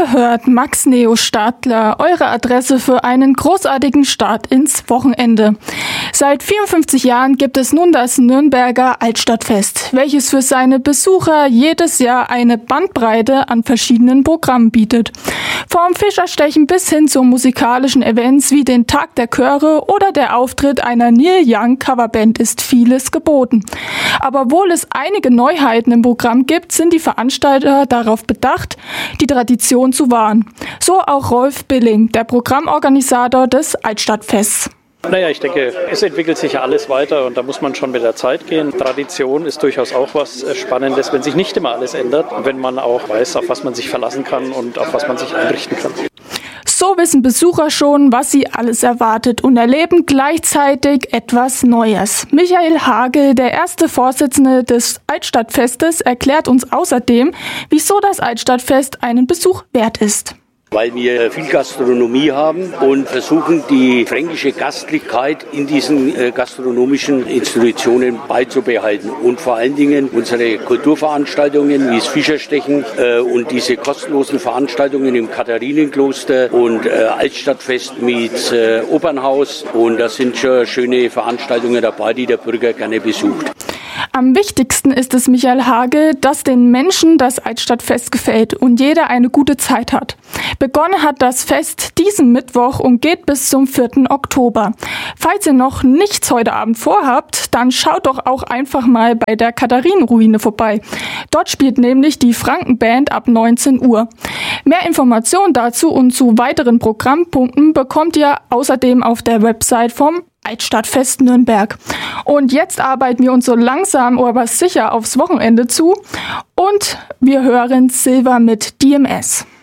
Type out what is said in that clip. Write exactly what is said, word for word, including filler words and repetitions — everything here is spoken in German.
Ihr hört Max Neo Stadler, eure Adresse für einen großartigen Start ins Wochenende. Seit vierundfünfzig Jahren gibt es nun das Nürnberger Altstadtfest, welches für seine Besucher jedes Jahr eine Bandbreite an verschiedenen Programmen bietet. Vom Fischerstechen bis hin zu musikalischen Events wie den Tag der Chöre oder der Auftritt einer Neil Young Coverband ist vieles geboten. Aber obwohl es einige Neuheiten im Programm gibt, sind die Veranstalter darauf bedacht, die Tradition zu wahren. So auch Rolf Billing, der Programmorganisator des Altstadtfests. Naja, ich denke, es entwickelt sich ja alles weiter und da muss man schon mit der Zeit gehen. Tradition ist durchaus auch was Spannendes, wenn sich nicht immer alles ändert und wenn man auch weiß, auf was man sich verlassen kann und auf was man sich einrichten kann. So wissen Besucher schon, was sie alles erwartet und erleben gleichzeitig etwas Neues. Michael Hage, der erste Vorsitzende des Altstadtfestes, erklärt uns außerdem, wieso das Altstadtfest einen Besuch wert ist. Weil wir viel Gastronomie haben und versuchen, die fränkische Gastlichkeit in diesen äh, gastronomischen Institutionen beizubehalten. Und vor allen Dingen unsere Kulturveranstaltungen wie das Fischerstechen äh, und diese kostenlosen Veranstaltungen im Katharinenkloster und äh, Altstadtfest mit äh, Opernhaus. Und da sind schon schöne Veranstaltungen dabei, die der Bürger gerne besucht. Am wichtigsten ist es Michael Hage, dass den Menschen das Altstadtfest gefällt und jeder eine gute Zeit hat. Begonnen hat das Fest diesen Mittwoch und geht bis zum vierten Oktober. Falls ihr noch nichts heute Abend vorhabt, dann schaut doch auch einfach mal bei der Katharinenruine vorbei. Dort spielt nämlich die Frankenband ab neunzehn Uhr. Mehr Informationen dazu und zu weiteren Programmpunkten bekommt ihr außerdem auf der Website vom Altstadtfest Nürnberg. Und jetzt arbeiten wir uns so langsam aber sicher aufs Wochenende zu und wir hören Silver mit D M S.